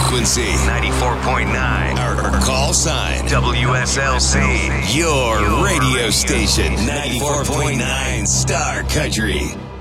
frequency 94.9. Our call sign WSLC. Your radio station 94.9 Star Country.